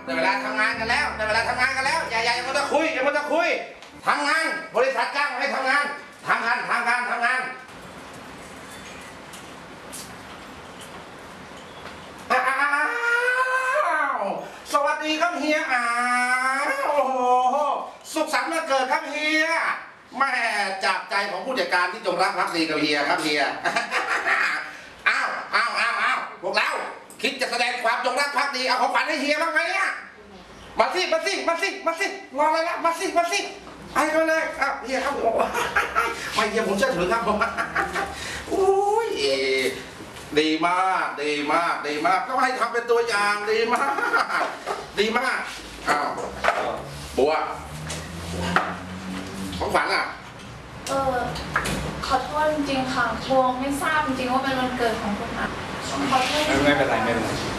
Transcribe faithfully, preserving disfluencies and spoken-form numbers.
ได้เวลาทำงานกันแล้วได้เวลาทำงานกันแล้วอย่าอย่าอย่ามัวแต่คุยอย่ามัวแต่คุยทำงานบริษัทจ้างให้ทำงานทำงานทำงานทำงานอ้าวสวัสดีครับเฮียอ้าวโอ้โหสุขสันต์วันเกิดครับเฮียแม่จากใจของผู้จัดการที่จงรักภักดีกับเฮียครับเฮียอ้าวอ้าวอ้าวอ้าวพวกเราคิดจะแสดงความจงรักภักดีเอาของขวัญให้เฮียบ้างไหมอ่ะมาสิมาสิมาสิมาสิรออะไรล่ะมาสิมาสิไอ้มาเลยอ้าวเฮียครับผมมาเฮียผมเชื่อถือครับผมอุ้ยดีมากดีมากดีมากก็ให้ทำเป็นตัวอย่างดีมากดีมากอ้าวบัวของขวัญอ่ะเออขอโทษจริงๆค่ะพวงไม่ทราบจริงๆว่าเป็นวันเกิดของคุณอ่ะขอโทษไม่เป็นไรไม่เป็นไร